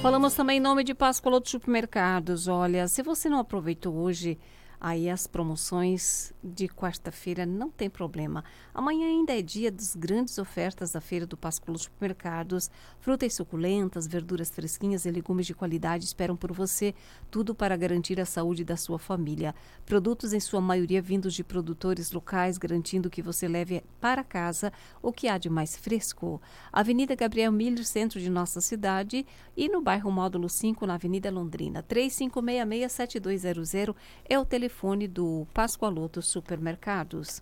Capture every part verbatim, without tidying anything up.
Falamos também em nome de Pascoaloto Supermercados. Olha, se você não aproveitou hoje, aí as promoções de quarta-feira não tem problema. Amanhã ainda é dia das grandes ofertas da feira do Pascoaloto Supermercados. Frutas suculentas, verduras fresquinhas e legumes de qualidade esperam por você. Tudo para garantir a saúde da sua família. Produtos em sua maioria vindos de produtores locais, garantindo que você leve para casa o que há de mais fresco. Avenida Gabriel Miller, centro de nossa cidade, e no bairro Módulo cinco, na Avenida Londrina. três cinco seis seis, sete dois zero zero é o telefone do Pascoaloto Supermercados.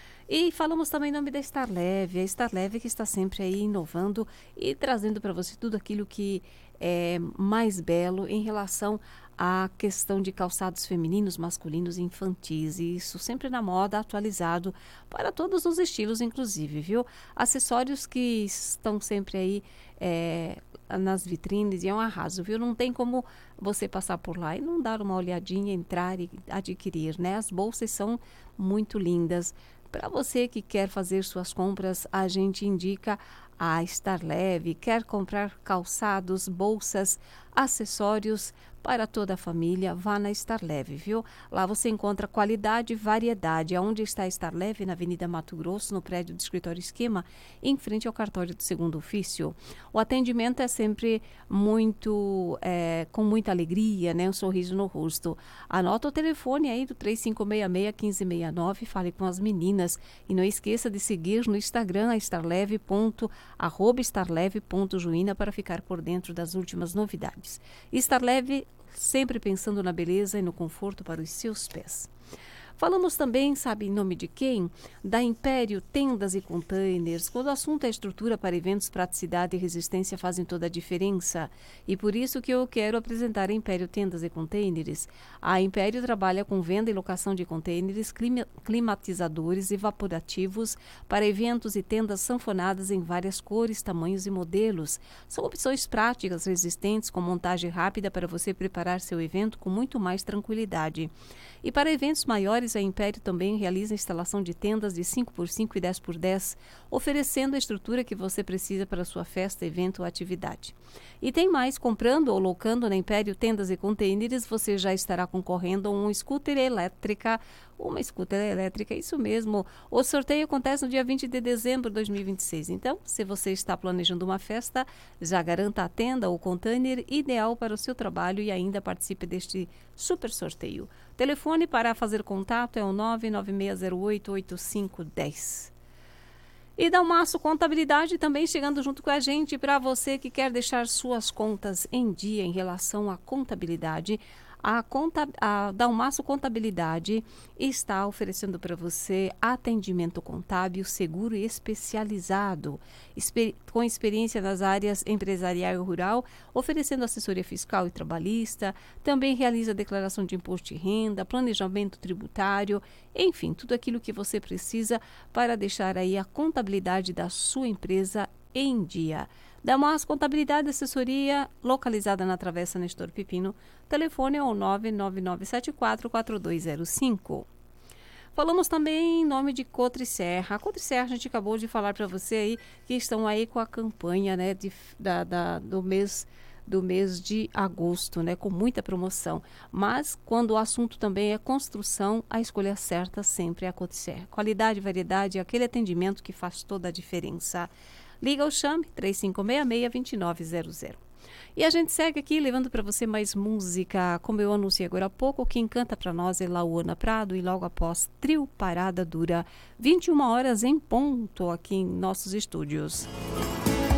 E falamos também em nome da Estar Leve, a Estar Leve que está sempre aí inovando e trazendo para você tudo aquilo que é mais belo em relação à questão de calçados femininos, masculinos e infantis. E isso sempre na moda, atualizado para todos os estilos, inclusive, viu? Acessórios que estão sempre aí é, nas vitrines e é um arraso, viu? Não tem como você passar por lá e não dar uma olhadinha, entrar e adquirir, né? As bolsas são muito lindas. Para você que quer fazer suas compras, a gente indica a Estar Leve. Quer comprar calçados, bolsas, acessórios para toda a família, vá na Estar Leve, viu? Lá você encontra qualidade e variedade. Aonde está a Estar Leve? Na Avenida Mato Grosso, no prédio do Escritório Esquema, em frente ao cartório do segundo ofício. O atendimento é sempre muito, é, com muita alegria, né? Um sorriso no rosto. Anota o telefone aí do três cinco seis seis, um cinco seis nove, fale com as meninas. E não esqueça de seguir no Instagram a estarleve. arroba estarleve.juína para ficar por dentro das últimas novidades. Estar Leve, sempre pensando na beleza e no conforto para os seus pés. Falamos também, sabe em nome de quem? Da Império Tendas e Containers. Quando o assunto é estrutura para eventos, praticidade e resistência fazem toda a diferença. E por isso que eu quero apresentar a Império Tendas e Containers. A Império trabalha com venda e locação de containers, clima, climatizadores e evaporativos para eventos e tendas sanfonadas em várias cores, tamanhos e modelos. São opções práticas, resistentes, com montagem rápida para você preparar seu evento com muito mais tranquilidade. E para eventos maiores, a Império também realiza a instalação de tendas de cinco por cinco e dez por dez, oferecendo a estrutura que você precisa para sua festa, evento ou atividade. E tem mais, comprando ou locando na Império Tendas e Containers, você já estará concorrendo a um scooter elétrica, uma scooter elétrica, isso mesmo. O sorteio acontece no dia vinte de dezembro de dois mil e vinte e seis. Então, se você está planejando uma festa, já garanta a tenda ou container ideal para o seu trabalho e ainda participe deste super sorteio. O telefone para fazer contato é o nove nove seis zero oito, oito cinco um zero. E Dalmaço Contabilidade também chegando junto com a gente para você que quer deixar suas contas em dia em relação à contabilidade. A, conta, a Dalmaço Contabilidade está oferecendo para você atendimento contábil seguro e especializado, exper, com experiência nas áreas empresarial e rural, oferecendo assessoria fiscal e trabalhista, também realiza declaração de imposto de renda, planejamento tributário, enfim, tudo aquilo que você precisa para deixar aí a contabilidade da sua empresa em dia. Dalmaço Contabilidade e Assessoria, localizada na Travessa Nestor Pepino. Telefone é o nove nove nove sete quatro, quatro dois zero cinco. Falamos também em nome de Cotriserra. A Cotriserra, a gente acabou de falar para você aí que estão aí com a campanha, né, de, da, da, do mês do mês de agosto, né, com muita promoção. Mas quando o assunto também é construção, a escolha certa sempre é a Cotriserra. Qualidade, variedade e aquele atendimento que faz toda a diferença. Liga ou chame três cinco seis seis, dois nove zero zero. E a gente segue aqui levando para você mais música. Como eu anunciei agora há pouco, quem canta para nós é Lauana Prado e logo após Trio Parada Dura, vinte e uma horas em ponto aqui em nossos estúdios.